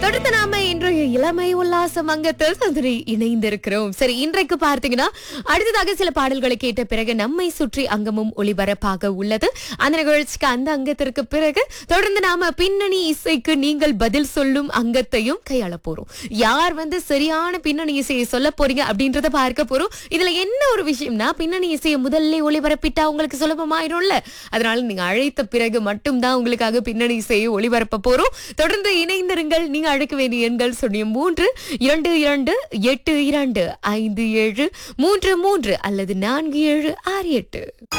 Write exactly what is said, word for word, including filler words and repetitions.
தொடர்ந்து நாம இன்றைய இளமை உல்லாசம் அங்கத்தில் சந்திரி இணைந்திருக்கிறோம். சரி, இன்றைக்கு பார்த்தீங்கன்னா அடுத்ததாக சில பாடல்களை கேட்ட பிறகு நம்மை சுற்றி அங்கமும் ஒளிபரப்பாக உள்ளது. அந்த நிகழ்ச்சிக்கு அந்த அங்கத்திற்கு பிறகு தொடர்ந்து நாம பின்னணி இசைக்கு நீங்கள் பதில் சொல்லும் அங்கத்தையும் கையாள போறோம். யார் வந்து சரியான பின்னணி இசையை சொல்ல போறீங்க அப்படின்றத பார்க்க போறோம். இதுல என்ன ஒரு விஷயம்னா, பின்னணி இசையை முதல்ல ஒளிபரப்பிட்டா உங்களுக்கு சுலபமாயிரும்ல. அதனால நீங்க அழைத்த பிறகு மட்டும்தான் உங்களுக்காக பின்னணி இசையை ஒளிபரப்ப போறோம். தொடர்ந்து இணைந்திருங்கள். நீங்க அழைக்க வேண்டிய எண்கள் சொன்னியம் மூன்று இரண்டு இரண்டு எட்டு இரண்டு ஐந்து ஏழு மூன்று மூன்று அல்லது நான்கு ஏழு ஆறு எட்டு.